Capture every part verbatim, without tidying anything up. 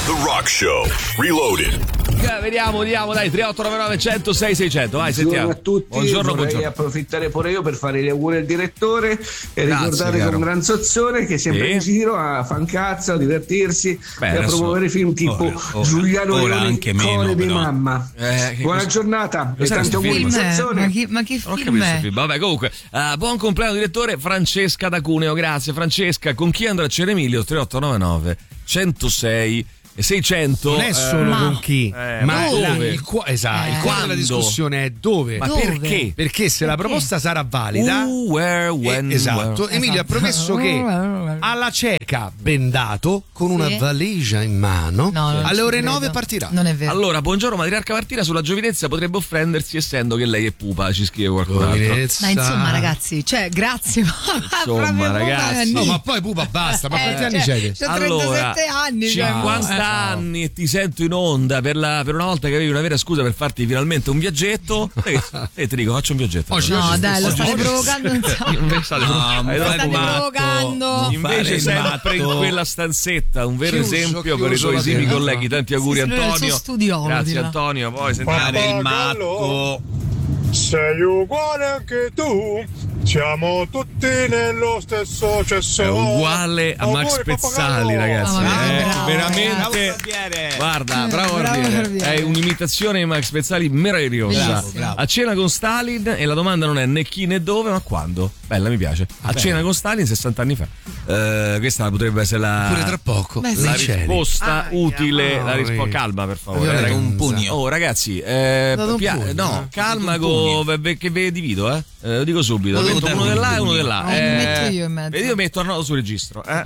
The Rock Show Reloaded. Vediamo, vediamo, dai, tre otto nove nove uno zero sei sei zero zero. Vai, sentiamo. Buongiorno a tutti. Buongiorno, vorrei buongiorno. approfittare pure io per fare gli auguri al direttore e Grazie, ricordare caro. con gran sozzone che è sempre Sì. in giro a fancazzo, a divertirsi Beh, e a adesso- promuovere film tipo ora, ora, Giuliano ora Leone, anche meno, Core di però. mamma. Eh, che Buona cosa- giornata e Cos'è tanti questo auguri film? di Film è? sozzone. Ma che, ma che Non ho film capito sto è? film. Vabbè, comunque, eh, buon compleanno direttore Francesca da Cuneo, grazie Francesca. Con chi andrà a Ceremilio? tre otto nove nove uno zero sei seicento. Non è solo Ma- con chi, eh, ma ma la- dove? il, qua- esatto, il Eh. cuore della Quando? discussione è dove. Ma Dove? perché? Perché se la Perché? proposta sarà valida, Who, where, when, eh, esatto, where. Emilio ha promesso che alla cieca bendato con una Sì. valigia in mano No, non alle ci ore credo. nove partirà. Non è vero. Allora, buongiorno matriarca Martina, sulla giovinezza potrebbe offendersi essendo che lei è pupa, ci scrive qualcun altro. Giovinezza. Ma insomma, ragazzi, cioè, grazie. Ma Insomma, proprio ragazzi. No, ma poi pupa basta, ma Eh, quanti anni cioè, siete? C'ho trentasette anni. cioè, cinquanta eh. anni e ti sento in onda per, la, per una volta che avevi una vera scusa per farti finalmente un viaggetto. E, e ti dico, faccio un viaggetto. Oggi- No, oggi dai, lo stesso- state oggi provocando un sacco. Invece state- No, hai ma dato state un matto. provocando. Invece Fare sempre in matto. quella stanzetta, un vero Chiuso, esempio chiuso per i tuoi la esimi finestra. colleghi. Tanti auguri Sì, sì, lui è il Antonio. suo studiolo, Grazie dirà. Antonio. Poi sentiamo. Fare il matto. Sei uguale anche tu, siamo tutti nello stesso cesso. È uguale a Max Auguri, Pezzali, pappagallo. ragazzi. No, ma Eh, bravo, veramente. Barbiere. Guarda, Eh, bravo bravo Barbiere. Barbiere. È un'imitazione di Max Pezzali meravigliosa. Bravo, bravo. A cena con Stalin, e la domanda non è né chi né dove, ma quando. Bella, mi piace. A cena con Stalin sessanta anni fa. Eh, questa potrebbe essere la, Pure tra poco. Beh, sì. la nei cieli. risposta utile. La rispo- Amore. calma, per favore. Violenza. ragazzi. Un pugno. Oh, ragazzi, eh, dato un pia- pugno, no, eh? calma, Dico un co- ve- ve- che ve divido, eh. Eh, lo dico subito. Lo devo Metto dare uno un di là e uno pugno. di là. Eh, mi metto io in mezzo. Vedi, io metto Arnoldo sul registro. Eh.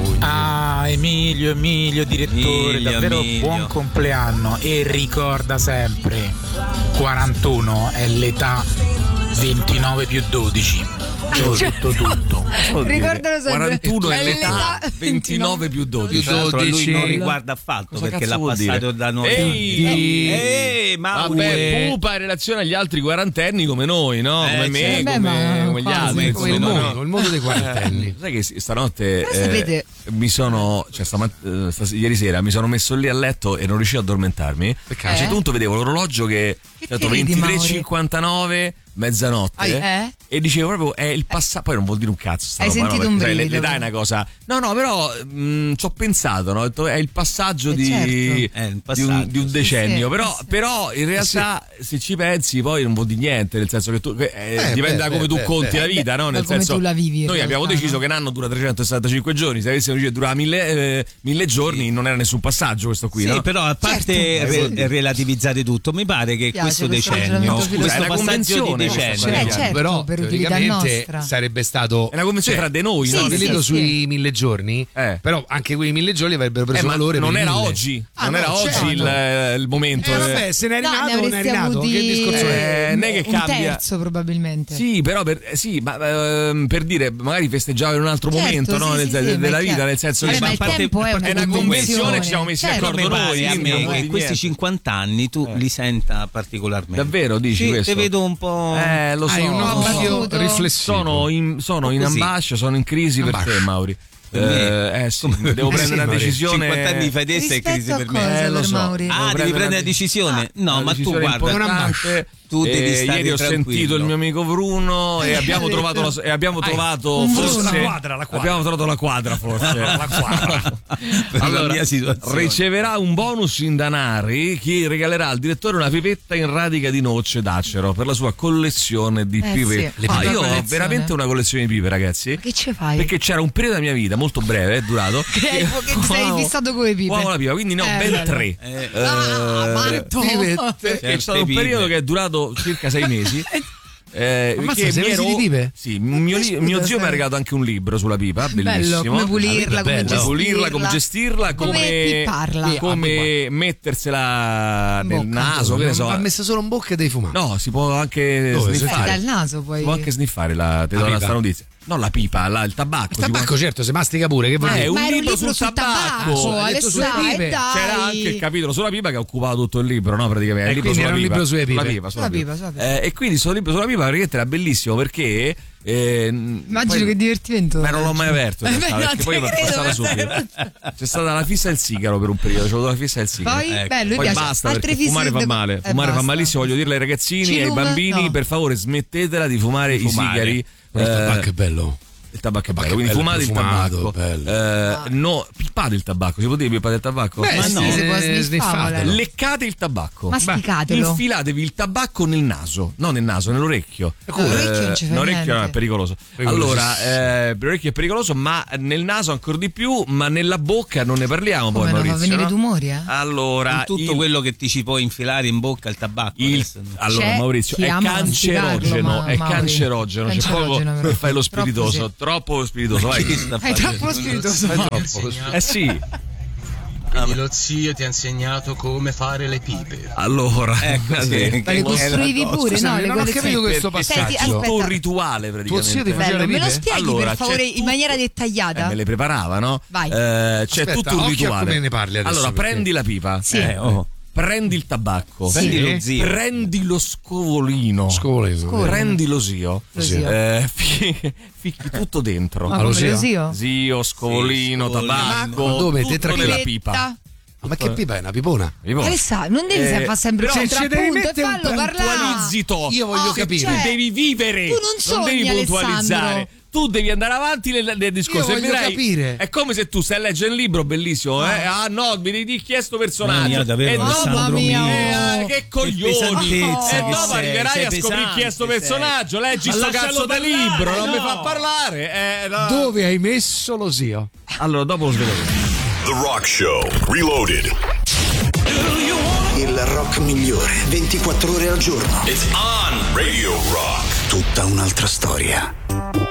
Ah, Emilio, Emilio, direttore, Emilio, davvero Emilio. buon compleanno e ricorda sempre, quarantuno è l'età, ventinove più dodici, tutto tutto. Ricordalo sempre. quarantuno è È l'età, l'età, ventinove più dodici. Più Tra l'altro a lui dodici. non riguarda affatto Cosa perché cazzo l'ha vuol passato dire? da noi. Ehi! Ehi, ma Vabbè, pupa in relazione agli altri quarantenni come noi, no? Eh, come me, certo. come, Beh, ma come gli quasi. altri. Come il insomma, mondo, no? il mondo dei quarantenni. Eh, sai che sì, stanotte Però eh, sapete- mi sono cioè stamat- eh, stas- ieri sera mi sono messo lì a letto e non riuscivo ad addormentarmi. Peccato. A un certo Eh? punto vedevo l'orologio che Che certo, ti ridi, ventitré e Mauri? cinquantanove mezzanotte Eh? e dicevo proprio è il passato, poi non vuol dire un cazzo sta Hai roba, no, sentito perché, un sai, brivido, l'età è una cosa. No, no, però mh, ci ho pensato, no? Ho detto, è il passaggio Eh, di, certo. È il di, passaggio, un, di un sì, decennio, sì, però, sì. però in realtà se ci pensi poi non vuol dire niente, nel senso che tu eh, Eh, dipende beh, da come beh, tu beh, conti beh. la vita, no? Da Nel come senso tu la vivi, in noi abbiamo realtà, deciso no? che un anno dura trecentosessantacinque giorni, se avessimo deciso che durava mille, eh, mille giorni non era nessun passaggio questo qui, sì, no? però a parte Certo. re- relativizzare tutto, mi pare che Piace questo questo decennio, ragionamento questo filosofico. È una passaggio di convenzione, decennio, Eh, certo, però per utilità teoricamente nostra. sarebbe stato È una convenzione cioè, tra di noi, sì, no? sì, stabilito sì. sui mille giorni, Eh. però anche quei mille giorni avrebbero Eh, preso ma valore non per i era mille. oggi, Ah, non no, era certo. oggi il, il momento. Eh, eh. vabbè, se n'è No, rinato ne o non è avresti rinato, avuti che discorso è? Eh, non è che un cambia. terzo probabilmente. Sì, però per, eh, sì, ma ehm, per dire, magari festeggiava in un altro Certo, momento, sì, no? sì, Nel- sì, de- ma della è vita, chiaro. nel senso Vabbè, che ma il fa parte- tempo è una è una convenzione. convenzione, ci siamo messi Certo. d'accordo mi noi. pare a quindi non me vuol che dire questi niente. cinquanta anni tu li senta particolarmente. Davvero, dici sì, questo? te vedo un po'. Eh, lo so. Hai un lo so. occhio Avuto- riflessivo. Sono in, sono in Così. ambascia, sono in crisi per Ambascia. te, Mauri. Per me? Eh, eh sì, devo Eh, prendere sì, una Mauri. decisione. cinquanta anni fai te sei Rispetto crisi a per cosa, me. Eh, lo per so. Mauri? Ah, Devo devi prendere prendere una la decisione? No, una ma tu decisione guarda, importante. tu devi Eh, stare ieri ho tranquillo. sentito il mio amico Bruno e abbiamo trovato la, e abbiamo trovato un forse Bruno. La quadra, la quadra. abbiamo trovato la quadra forse la quadra. Per la Allora, mia situazione. riceverà un bonus in danari chi regalerà al direttore una pipetta in radica di noce d'acero per la sua collezione di Eh, pipe. sì. Ah, La io ho collezione. veramente una collezione di pipe, ragazzi. Ma che ci fai? Perché c'era un periodo della mia vita molto breve, è durato. Che hai- che sei Fumavo- fissato con le pipe. fumavo la pipa, quindi ne ho Eh, ben bello. tre. Eh, Ah, Eh, Marto. perché c'è stato un pipe. periodo che è durato circa sei mesi. Eh, Ammazza, perché sei mi mesi ero- di pipe? Sì, mio, li- mio zio sai. mi ha regalato anche un libro sulla pipa, bellissimo. Bello, come pulirla, come Bello. gestirla. pulirla, come gestirla, come, Come pipparla. come mettersela In nel bocca. naso, che ne so. Va messa solo in bocca e devi fumare. No, si può anche Dove? Eh, sniffare. dal naso poi. Si può anche sniffare la, te La do la pipa? sta notizia. No, la pipa, la- il tabacco. Il si può- tabacco, certo, se mastica pure, che vuol Eh, dire? un Ma era un libro libro sul sul tabacco. tabacco, Ha detto sulle Alessandro, pipe. dai. C'era anche il capitolo sulla pipa che occupava tutto il libro, no? Praticamente. E Il libro quindi sulla era un pipa. libro sulle pipe. Sulla pipa, sulla Sulla pipa. pipa, sulla pipa. Eh, e quindi sto libro sulla pipa praticamente era bellissimo perché E, Immagino poi, che divertimento. ma non l'ho mai aperto in Eh, realtà, beh, perché no, poi te mi è credo, passata eh. subito. C'è stata la fissa del sigaro per un periodo, c'è avuto la fissa del sigaro. Poi, Ecco. beh, lui Poi piace. basta, Altre perché fisse fumare fa de- male, eh, fumare fa basta. malissimo, voglio dire ai ragazzini e ai Cilum? bambini, No. per favore smettetela di fumare i Fumare. sigari. Il Eh, tabacco è bello. Il tabacco è bello, Tabacco è quindi bello, fumate il profumato, tabacco. bello. Eh, no, pippate il tabacco, si può dire pippate il tabacco? Beh, Ma sì, no, si può eh, sniffare. sniffatelo. Leccate il tabacco. Masticatelo. Infilatevi il tabacco nel naso, no nel naso, nell'orecchio. No, l'orecchio non ci fa l'orecchio niente. è pericoloso. Pericolosissimo. Allora, eh, l'orecchio è pericoloso, ma nel naso ancora di più, ma nella bocca non ne parliamo Come poi, no, fa Maurizio. venire no? tumori, eh? Allora, Con tutto il- quello che ti ci puoi infilare in bocca il tabacco. il- adesso. allora C'è Maurizio chi è ama cancerogeno, masticarlo, ma- è Mauri. cancerogeno, c'è poco Cancerogeno, per però. fare lo Troppo spiritoso, sì. troppo spiritoso, vai. Chi sta È facendo? troppo spiritoso. Eh sì, Quindi lo zio ti ha insegnato come fare le pipe. allora, Ecco, sì. sì. Ma le costruivi Era- pure, Scusami, no? Le non ho collezioni- capito questo Perché Senti, passaggio. tutto un aspetta. rituale Tuo praticamente. zio ti faceva Bello, le me lo pipe? spieghi Allora, per favore c'è in tutto- maniera Eh, dettagliata? me le preparava, no? Vai. Eh, c'è Aspetta, tutto un occhio a rituale. come ne parli adesso, allora, perché- prendi la pipa, Sì. Eh, oh. prendi il tabacco, Sì. Prendi lo zio. prendi lo scovolino, Scovolino. Scovolino. prendi lo zio, Lo zio. Eh, fi- ficchi tutto dentro. Ma Allo come lo zio? zio? Zio, scovolino, Sì, scovolino. tabacco, Ma dove? tutto Tetra- nella Pipetta. pipa. Ma che pipa è una pipona? Pipona. Alessà, non devi Eh, fa sempre il però se ci devi contrappunto e mettere un fallo parlare. Puntualizzito. Io voglio Oh, capire. cioè, Tu devi vivere, tu non sogni, devi puntualizzare. Alessandro. Tu devi andare avanti nel, nel discorso. Io e voglio vedrai- capire. È come se tu stai a leggere un libro bellissimo, eh? Ah no, mi devi chiesto personaggio. Mamma mia, davvero, e dopo, Alessandro mio. Eh, ah, che coglioni. pesantezza E che dopo sei, arriverai sei a scoprire pesante, chi è sto sei. personaggio. Leggi Ma sto lascialo cazzo di parlare, libro, non no. mi fa parlare. Eh, no. Dove hai messo lo zio? Allora, dopo lo svelo. The Rock Show. Reloaded. Il rock migliore, ventiquattro ore al giorno. It's on Radio Rock. Tutta un'altra storia.